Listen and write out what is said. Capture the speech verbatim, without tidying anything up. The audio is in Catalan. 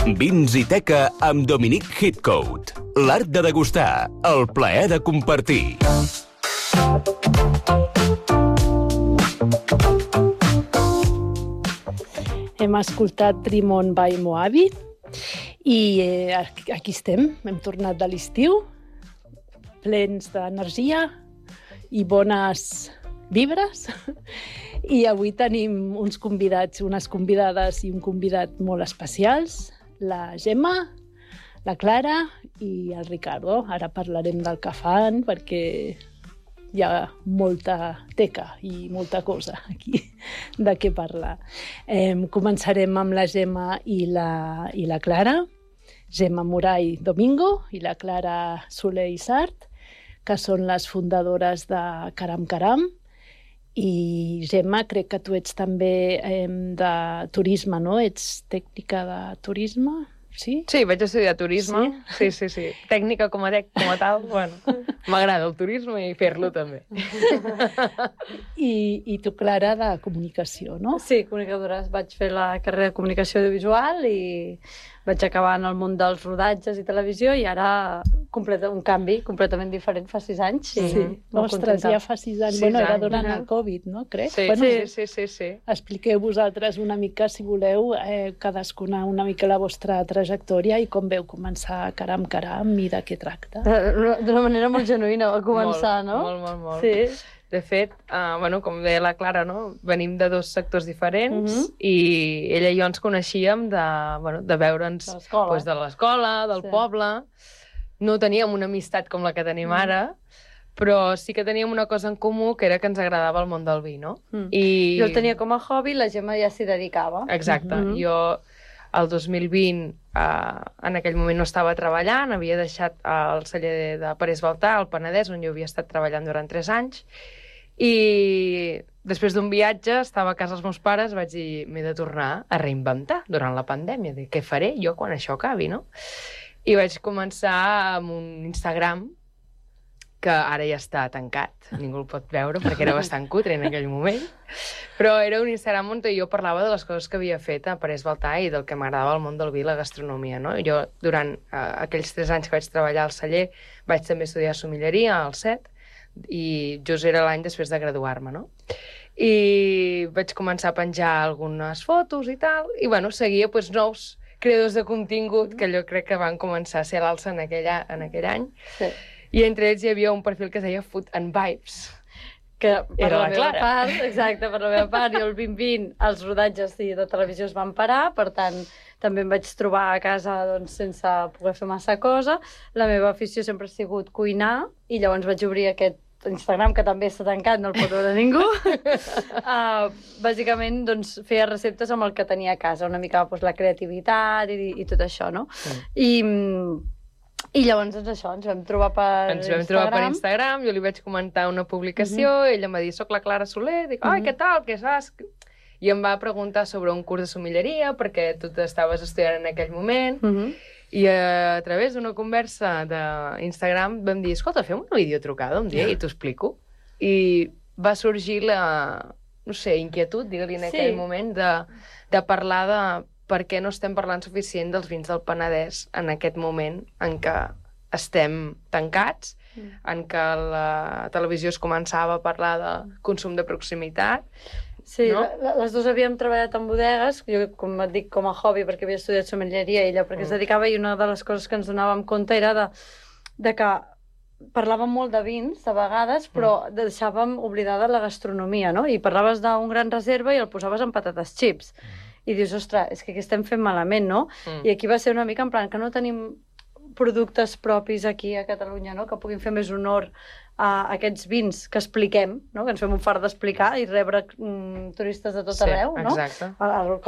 Vins i teca amb Dominic Heathcote. L'art de degustar, el plaer de compartir. Hem escoltat Dream On by Moabi i eh, aquí estem, hem tornat de l'estiu, plens d'energia i bones vibres. I avui tenim uns convidats, unes convidades i un convidat molt especials, la Gemma, la Clara i el Ricardo. Ara parlarem del que fan perquè hi ha molta teca i molta cosa aquí de què parlar. Eh, començarem amb la Gemma i la, i la Clara. Gemma Moray Domingo i la Clara Soler Isart, que són les fundadores de Caram Caram. I Gemma, crec que tu ets també eh, de turisme, no? Ets tècnica de turisme, sí? Sí, vaig estudiar turisme. Sí, sí, sí. sí. Tècnica com a, tec, com a tal, bueno, m'agrada el turisme i fer-lo també. I, I tu, Clara, de comunicació, no? Sí, comunicadora. Vaig fer la carrera de comunicació audiovisual i vaig acabar en el món dels rodatges i televisió i ara completa, un canvi completament diferent fa sis anys. Sí, sí. Ostres, ja fa sis anys. Sis bueno, era anys, durant eh? el Covid, no? Crec. Sí, bueno, sí, sí, sí, sí. Expliqueu vosaltres una mica, si voleu, eh, cadascuna una mica la vostra trajectòria i com veu començar Caram Caram i de què tracta. D'una manera molt genuïna va començar, molt, no? Molt, molt, molt. Sí. De fet, uh, bueno, com deia la Clara, no? Venim de dos sectors diferents uh -huh. i ella i jo ens coneixíem de, bueno, de veure'ns pues, de l'escola, del sí. poble. No teníem una amistat com la que tenim uh -huh. ara, però sí que teníem una cosa en comú, que era que ens agradava el món del vi, no? Uh -huh. I... Jo el tenia com a hobby, la Gemma ja s'hi dedicava. Exacte. Uh -huh. Jo, el dos mil vint, uh, en aquell moment no estava treballant, havia deixat el celler de Parés Baltà, al Penedès, on jo havia estat treballant durant tres anys, i després d'un viatge, estava a casa dels meus pares, vaig dir, m'he de tornar a reinventar durant la pandèmia. Dic, què faré jo quan això acabi, no? I vaig començar amb un Instagram, que ara ja està tancat, ningú el pot veure perquè era bastant cutre en aquell moment, però era un Instagram on jo parlava de les coses que havia fet a Parés Baltà i del que m'agradava el món del vi i la gastronomia, no? Jo, durant uh, aquells tres anys que vaig treballar al celler, vaig també estudiar sommelleria al C E T, i just era l'any després de graduar-me, no? I vaig començar a penjar algunes fotos i tal, i bueno, seguia pues, nous creadors de contingut que jo crec que van començar a ser a l'alça en, aquell, en aquell any. Sí. I entre ells hi havia un perfil que es deia Food and Vibes, que per era la, la meva Clara. part, exacte, per la meva part, i el vint vint els rodatges de televisió es van parar, per tant, també em vaig trobar a casa doncs, sense poder fer massa cosa. La meva afició sempre ha sigut cuinar, i llavors vaig obrir aquest Instagram, que també està tancat, no el pot veure ningú. uh, bàsicament, doncs, feia receptes amb el que tenia a casa, una mica doncs, la creativitat i, i tot això, no? Sí. I... I llavors, doncs, això, ens vam trobar per ens vam Instagram. trobar per Instagram, jo li vaig comentar una publicació, uh -huh. ella em va dir, soc la Clara Soler, dic, ai, uh -huh. què tal, què saps? I em va preguntar sobre un curs de sommelleria, perquè tu t'estaves estudiant en aquell moment, uh -huh. i a, a través d'una conversa d'Instagram vam dir, escolta, fem una videotrucada un dia uh -huh. i t'ho explico. I va sorgir la, no sé, inquietud, digue-li en aquell sí. moment, de, de parlar de per què no estem parlant suficient dels vins del Penedès en aquest moment en què estem tancats, mm. en què la televisió es començava a parlar de consum de proximitat. Sí, no? la, les dues havíem treballat en bodegues, jo, com et dic, com a hobby, perquè havia estudiat sommelleria ella, perquè mm. es dedicava, i una de les coses que ens donàvem compte era de, de que parlàvem molt de vins, a vegades, però mm. deixàvem oblidada la gastronomia, no? I parlaves d'un gran reserva i el posaves en patates chips. Mm. I dius, ostres, és que aquí estem fent malament, no? Mm. I aquí va ser una mica en plan que no tenim productes propis aquí a Catalunya, no? Que puguin fer més honor a aquests vins que expliquem, no? Que ens fem un fart d'explicar i rebre mm, turistes de tot sí, arreu, no? Exacte. El, el